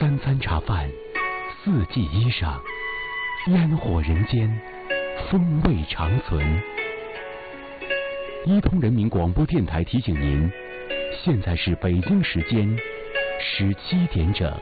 三餐茶饭，四季衣裳，烟火人间，风味长存。伊通人民广播电台提醒您，现在是北京时间17点整。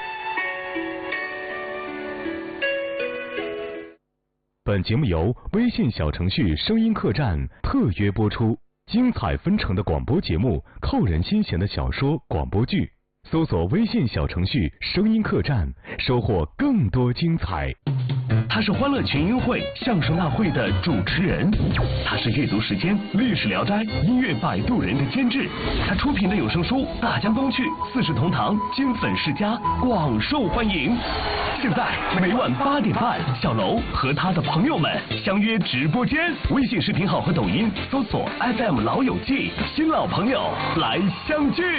本节目由微信小程序声音客栈特约播出，精彩纷呈的广播节目，扣人心弦的小说、广播剧，搜索微信小程序声音客栈，收获更多精彩。 他是欢乐群英会相声大会的主持人，他是阅读时间历史聊斋音乐摆渡人的监制，他出品的有声书《大江东去》《四世同堂》金粉世家广受欢迎。现在每晚8点半，小楼和他的朋友们相约直播间，微信视频号和抖音搜索 FM 老友记，新老朋友来相聚。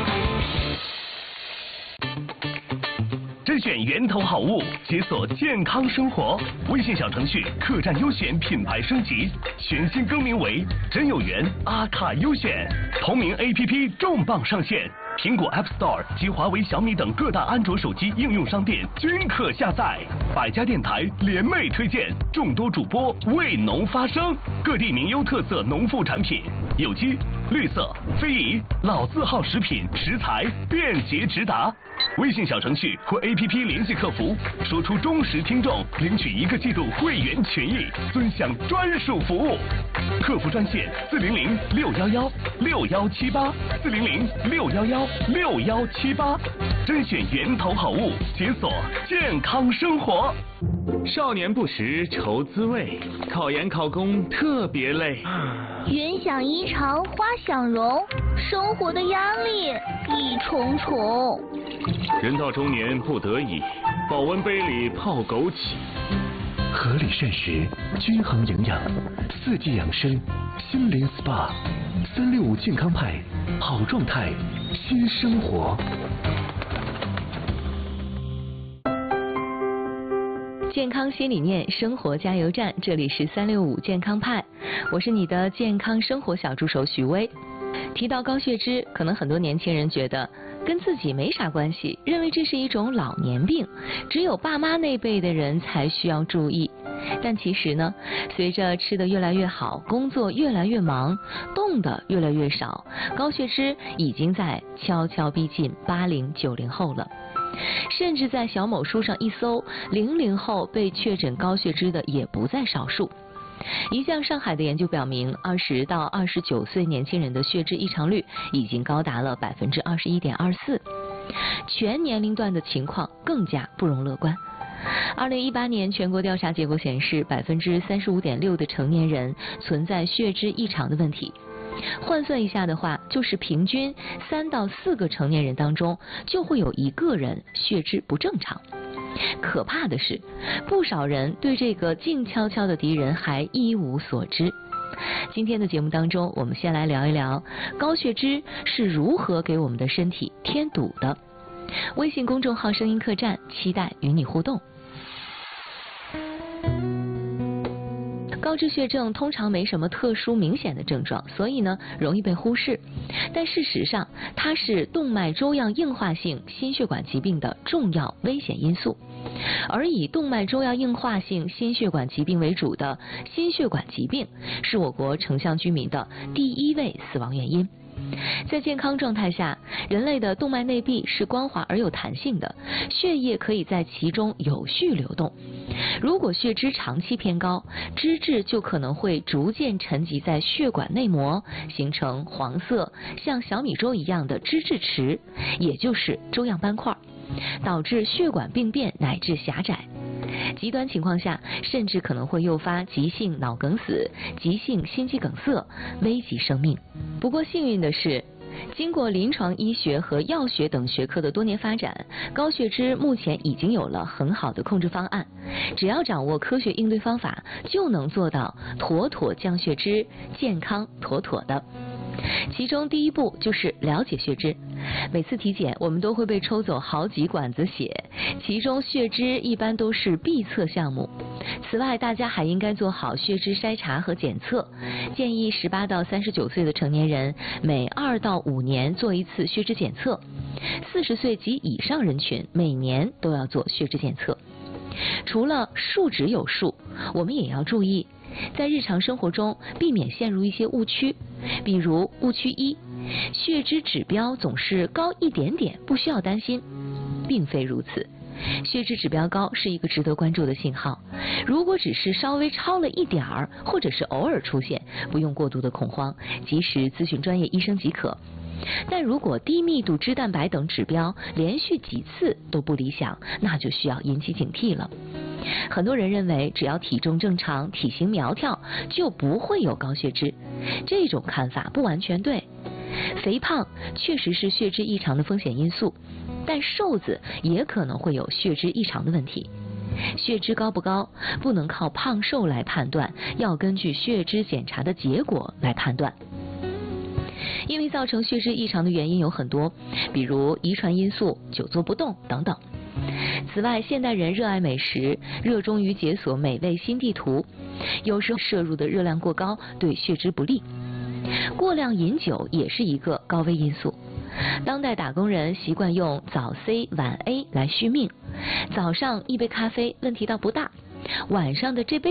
甄选源头好物，解锁健康生活。微信小程序客栈优选品牌升级，全新更名为真有缘阿卡优选。同名 APP 重磅上线，苹果 App Store 及华为、小米等各大安卓手机应用商店均可下载。百家电台联袂推荐，众多主播为农发声，各地名优特色农副产品，有机、绿色、非遗、老字号食品食材便捷直达。微信小程序或 APP 联系客服，说出忠实听众，领取1个季度会员权益，尊享专属服务。客服专线400-611-6178，400-611-6178，甄选源头好物，解锁健康生活。 少年不识愁滋味，考研考公特别累。 云想衣裳花想容，生活的压力一重重。 人到中年不得已，保温杯里泡枸杞。 合理膳食，均衡营养，四季养生，心灵 SPA，365健康派，好状态，新生活。 健康新理念，生活加油站，这里是365健康派，我是你的健康生活小助手许巍。提到高血脂，可能很多年轻人觉得跟自己没啥关系，认为这是一种老年病，只有爸妈那辈的人才需要注意。但其实呢，随着吃得越来越好，工作越来越忙，动得越来越少，高血脂已经在悄悄逼近80、90后了。甚至在小某书上一搜，00后被确诊高血脂的也不在少数。一项上海的研究表明，20到29岁年轻人的血脂异常率已经高达了21.24%，全年龄段的情况更加不容乐观。2018年全国调查结果显示，35.6%的成年人存在血脂异常的问题。换算一下的话，就是平均3到4个成年人当中就会有1个人血脂不正常。可怕的是，不少人对这个静悄悄的敌人还一无所知。今天的节目当中，我们先来聊一聊高血脂是如何给我们的身体添堵的。微信公众号声音客栈，期待与你互动。高脂血症通常没什么特殊明显的症状，所以呢容易被忽视。但事实上，它是动脉粥样硬化性心血管疾病的重要危险因素。而以动脉粥样硬化性心血管疾病为主的心血管疾病，是我国城乡居民的第1位死亡原因。在健康状态下，人类的动脉内壁是光滑而有弹性的，血液可以在其中有序流动。如果血脂长期偏高，脂质就可能会逐渐沉积在血管内膜，形成黄色像小米粥一样的脂质池，也就是粥样斑块，导致血管病变乃至狭窄。极端情况下，甚至可能会诱发急性脑梗死、急性心肌梗塞，危及生命。不过幸运的是，经过临床医学和药学等学科的多年发展，高血脂目前已经有了很好的控制方案。只要掌握科学应对方法，就能做到妥妥降血脂，健康妥妥的。其中第一步就是了解血脂。每次体检我们都会被抽走好几管子血，其中血脂一般都是必测项目。 此外，大家还应该做好血脂筛查和检测，建议18到39岁的成年人每2到5年做一次血脂检测，40岁及以上人群每年都要做血脂检测。除了数值有数，我们也要注意，在日常生活中避免陷入一些误区，比如误区1，血脂指标总是高一点点，不需要担心，并非如此。血脂指标高是一个值得关注的信号，如果只是稍微超了一点儿，或者是偶尔出现，不用过度的恐慌，及时咨询专业医生即可。但如果低密度脂蛋白等指标连续几次都不理想，那就需要引起警惕了。很多人认为只要体重正常、体型苗条就不会有高血脂，这种看法不完全对。肥胖确实是血脂异常的风险因素，但瘦子也可能会有血脂异常的问题。血脂高不高不能靠胖瘦来判断，要根据血脂检查的结果来判断。因为造成血脂异常的原因有很多，比如遗传因素、久坐不动等等。此外，现代人热爱美食，热衷于解锁美味新地图，有时候摄入的热量过高，对血脂不利。过量饮酒也是一个高危因素。当代打工人习惯用早 C 晚 A 来续命，早上1杯咖啡问题倒不大，晚上的这杯